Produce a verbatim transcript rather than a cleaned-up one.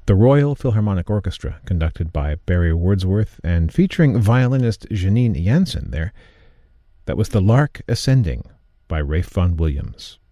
the Royal Philharmonic Orchestra, conducted by Barry Wordsworth and featuring violinist Janine Jansen there. That was The Lark Ascending by Ralph Vaughan Williams.